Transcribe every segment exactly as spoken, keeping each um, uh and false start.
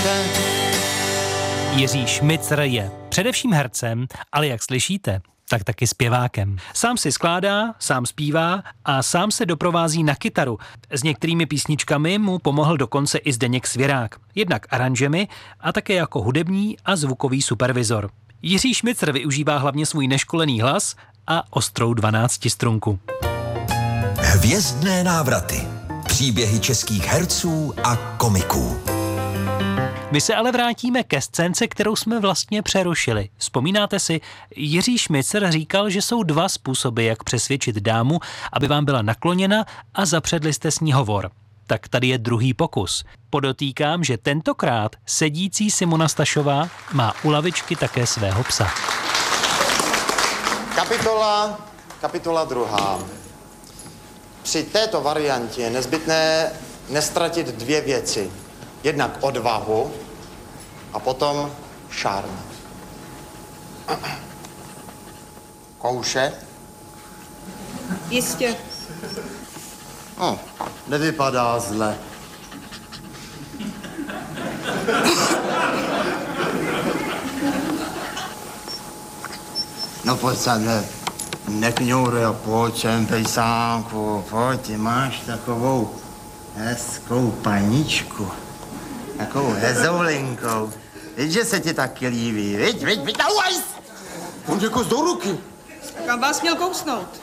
herce. Jiří Šmicr je především hercem, ale jak slyšíte, tak taky zpěvákem. Sám si skládá, sám zpívá a sám se doprovází na kytaru. S některými písničkami mu pomohl dokonce i Zdeněk Svěrák. Jednak aranžemi a také jako hudební a zvukový supervizor. Jiří Šmicr využívá hlavně svůj neškolený hlas a ostrou dvanáctistrunku. Hvězdné návraty. Příběhy českých herců a komiků. My se ale vrátíme ke scénce, kterou jsme vlastně přerušili. Vzpomínáte si, Jiří Šmicr říkal, že jsou dva způsoby, jak přesvědčit dámu, aby vám byla nakloněna a zapředli jste s ní hovor. Tak tady je druhý pokus. Podotýkám, že tentokrát sedící Simona Stašová má u lavičky také svého psa. Kapitola, kapitola druhá. Při této variantě je nezbytné nestratit dvě věci. Jednak odvahu a potom šarm. Kouše? Jistě. No, nevypadá zle. No pojď sem, ne, nekňouruj a pojď sem, pejsánku, pojď, ty máš takovou hezkou paničku. Takovou hezoulinkou. Víš, že se ti taky líbí, viď, viď, viď, auaj! On tě kus do ruky. Kam vás měl kousnout?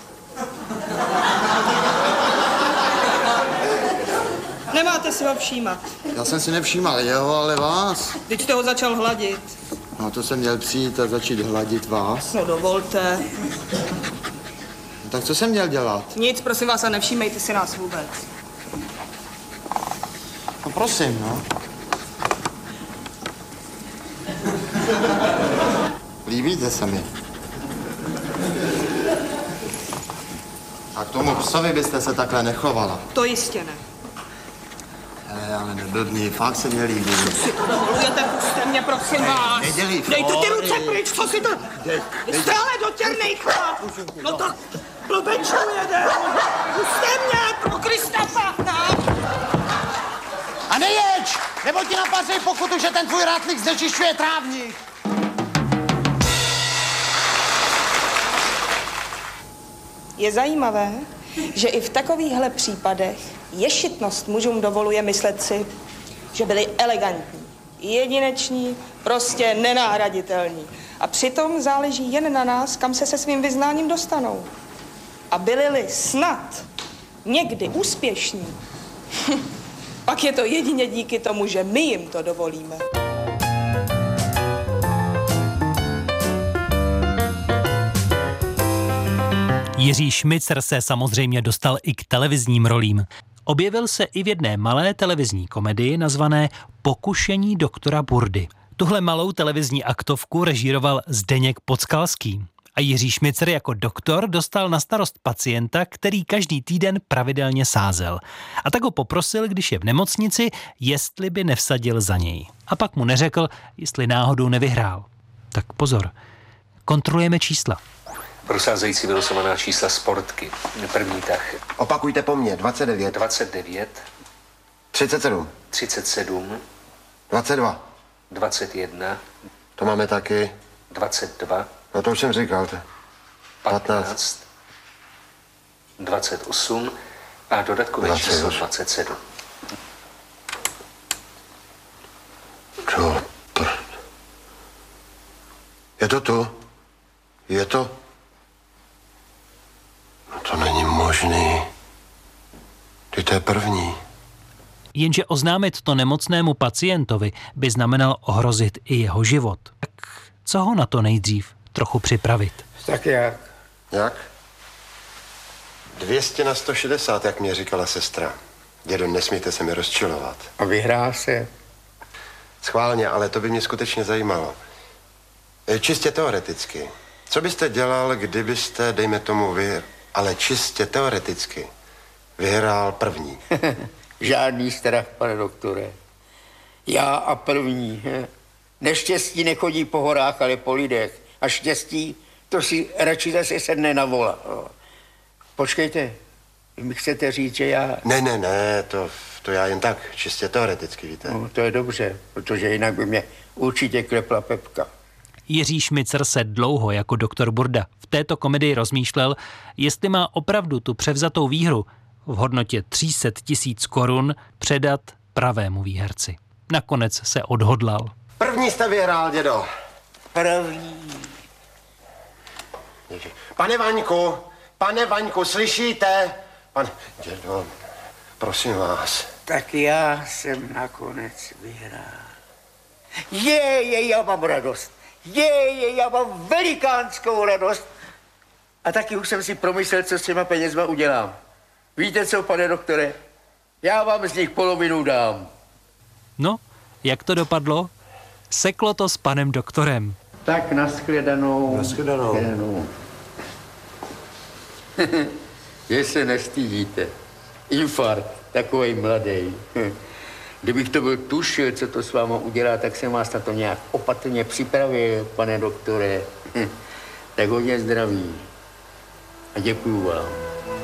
Nemáte si ho všímat. Já jsem si nevšímal jeho, ale vás. Teď jste ho začal hladit. No to jsem měl přijít a začít hladit vás. No dovolte. No, tak co jsem měl dělat? Nic, prosím vás, a nevšímejte si nás vůbec. No prosím, no. Líbíte se mi. A k tomu psovi byste se takhle nechovala. To jistě ne. Hele, ale neblbni, fakt se mě líbí. Co si to dovolujete, puste mě, prosím vás. Nedělej Dejte ty fóry. ruce pryč, co si to... Vy jste ale dotěrnej chlap. No tak blbečku jeden. Puste mě, pro Krista pána. A nejeď, nebo ti napařej pokutu, že ten tvůj rátlik znečišťuje trávník. Je zajímavé, že i v takovýchhle případech ješitnost mužům dovoluje myslet si, že byli elegantní, jedineční, prostě nenahraditelní. A přitom záleží jen na nás, kam se se svým vyznáním dostanou. A byli-li snad někdy úspěšní, pak je to jedině díky tomu, že my jim to dovolíme. Jiří Šmicr se samozřejmě dostal i k televizním rolím. Objevil se i v jedné malé televizní komedii nazvané Pokušení doktora Burdy. Tuhle malou televizní aktovku režíroval Zdeněk Podskalský. A Jiří Šmicr jako doktor dostal na starost pacienta, který každý týden pravidelně sázel. A tak ho poprosil, když je v nemocnici, jestli by nevsadil za něj. A pak mu neřekl, jestli náhodou nevyhrál. Tak pozor, kontrolujeme čísla. Prosázející vylosovaná čísla sportky. První tah. Opakujte po mně. dvacet devět. dvacet devět. třicet sedm. třicet sedm. dvacet dva. dvacet jedna. To máme taky. dvacet dva. No to už jsem říkal. patnáct. dvacet osm. A dodatkové číslo dvacet sedm. Do prd. Je to tu? Je to? No to není možný. Ty to je první. Jenže oznámit to nemocnému pacientovi by znamenalo ohrozit i jeho život. Tak co ho na to nejdřív trochu připravit? Tak jak? Jak? dvě stě na sto šedesát, jak mě říkala sestra. Dědo, nesmíte se mi rozčilovat. A vyhrál se? Schválně, ale to by mě skutečně zajímalo. Čistě teoreticky. Co byste dělal, kdybyste, dejme tomu vy, ale čistě teoreticky, vyhrál první? Žádný strach, pane doktore. Já a první. Neštěstí nechodí po horách, ale po lidech. A štěstí, to si radši zase sedne na vola. Počkejte, Vy mi chcete říct, že já... Ne, ne, ne, to, to já jen tak, čistě teoreticky, víte. No, to je dobře, protože jinak by mě určitě klepla Pepka. Jiří Šmicer se dlouho jako doktor Burda v této komedii rozmýšlel, jestli má opravdu tu převzatou výhru v hodnotě tři sta tisíc korun předat pravému výherci. Nakonec se odhodlal. První jste vyhrál, dědo. První. Ježi. Pane Vaňku, pane Vaňku, slyšíte? Pane, dědo, prosím vás. Tak já jsem nakonec vyhrál. Je, je, já mám radost. Je, je, já mám velikánskou radost. A taky už jsem si promyslel, co s těma penězma udělám. Víte co, pane doktore? Já vám z nich polovinu dám. No, jak to dopadlo? Seklo to s panem doktorem. Tak nashledanou. Nashledanou. Nashledanou. Že se nestydíte. Infarkt, takovej mladej. Kdybych to byl tušil, co to s váma udělá, tak jsem vás na to nějak opatrně připravil, pane doktore. Tak hodně zdraví. A děkuju vám.